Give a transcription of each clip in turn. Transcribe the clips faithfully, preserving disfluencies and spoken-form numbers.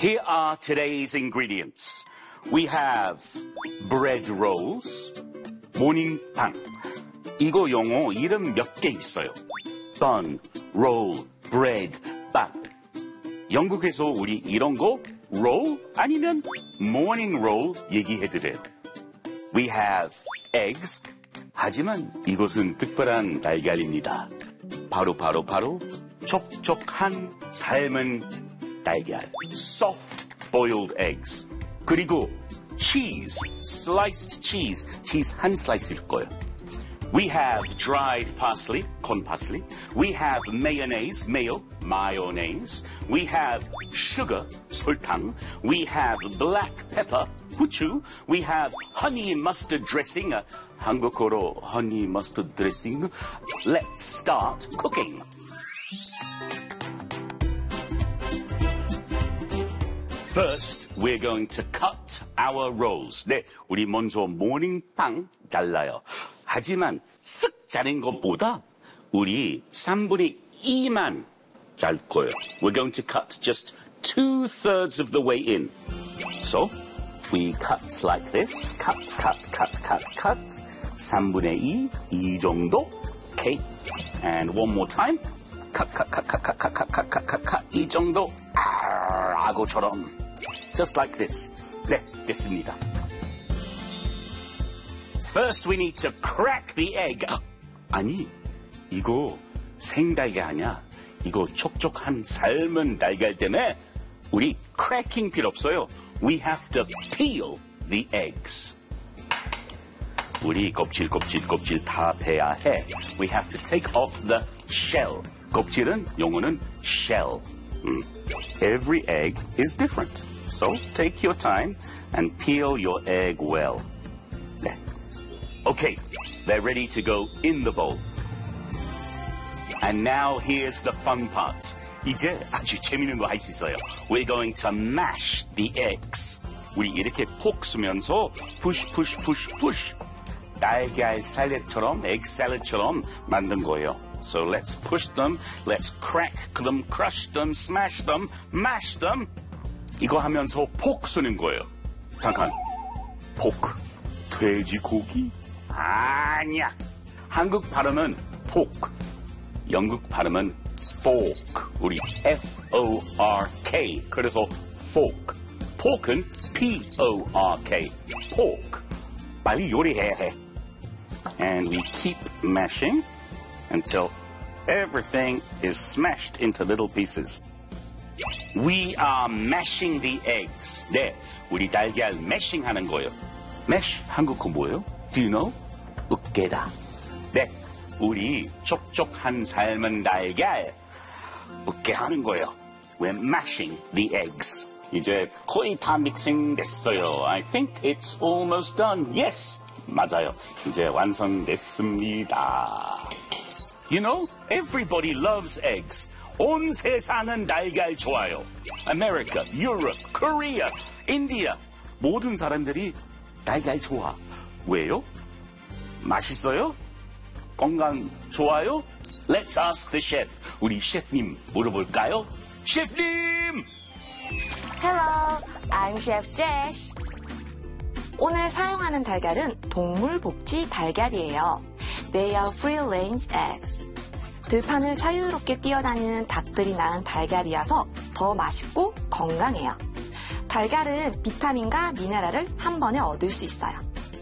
Here are today's ingredients. We have bread rolls, 모닝빵. 이거 영어 이름 몇 개 있어요. bun, roll, bread, 빵. 영국에서 우리 이런 거 roll 아니면 morning roll 얘기해드려요. We have eggs. 하지만 이것은 특별한 달걀입니다. 바로 바로 바로 촉촉한 삶은 달걀. Soft boiled eggs. 그리고 cheese, sliced cheese. cheese 한 슬라이스일 거예요. We have dried parsley, corn parsley. We have mayonnaise, mayo, mayonnaise. We have sugar, 설탕. We have black pepper, 후추. We have honey mustard dressing, 한국어로 honey mustard dressing. Let's start cooking. First, we're going to cut our rolls. 네, 우리 먼저 모닝빵 잘라요. 하지만 쓱 자른 것보다 우리 삼분의 이만 잘 거예요. We're going to cut just two-thirds of the way in. So, we cut like this. Cut, cut, cut, cut, cut. 삼분의 이, 이 정도. Okay. And one more time. Cut, cut, cut, cut, cut, cut, cut, cut, cut, cut, cut. 이 정도. 아, 악어처럼. Just like this. 네, 됐습니다. First, we need to crack the egg. 아니, 이거 생달걀 아니야. 이거 촉촉한 삶은 달걀 때문에 우리 cracking 필요 없어요. We have to peel the eggs. 우리 껍질, 껍질, 껍질 다 빼야 해. We have to take off the shell. 껍질은 영어는 shell. 음. Every egg is different. So take your time and peel your egg well. 네. Okay, they're ready to go in the bowl. And now here's the fun part. 이제 아주 재밌는 거 할 수 있어요. We're going to mash the eggs. 우리 이렇게 푹 쓰면서 push, push, push, push. 달걀 샐러드처럼, egg 샐러드처럼 만든 거예요. So let's push them, let's crack them, crush them, smash them, mash them. 이거 하면서 푹 쓰는 거예요. 잠깐, 포크, 돼지고기? 아니야. 한국 발음은 포크, 영국 발음은 fork. 우리 F O R K. 그래서 fork. 포크는 P O R K. pork. 빨리 요리해야 해. And we keep mashing until everything is smashed into little pieces. We are mashing the eggs. 네, 우리 달걀 mashing 하는 거예요. mash 한국어 뭐예요? Do you know? 으깨다. 네, 우리 촉촉한 삶은 달걀 으깨 하는 거예요. We're mashing the eggs. 이제 거의 다 믹싱 됐어요. I think it's almost done. Yes, 맞아요. 이제 완성됐습니다. You know, everybody loves eggs. 온 세상은 달걀 좋아요. America, Europe, Korea, India. 모든 사람들이 달걀 좋아. 왜요? 맛있어요? 건강 좋아요? Let's ask the chef. 우리 셰프님 물어볼까요? 셰프님! Hello, I'm Chef Jesh. 오늘 사용하는 달걀은 동물복지 달걀이에요. They are free-range eggs. 들판을 자유롭게 뛰어다니는 닭들이 낳은 달걀이어서 더 맛있고 건강해요. 달걀은 비타민과 미네랄을 한 번에 얻을 수 있어요.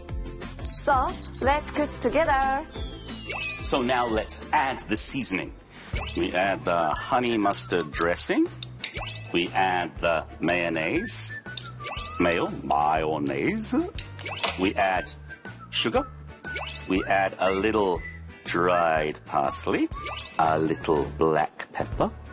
So, let's cook together. So now let's add the seasoning. We add the honey mustard dressing. We add the mayonnaise. Mayo, mayonnaise. We add sugar. We add a little dried parsley, a little black pepper,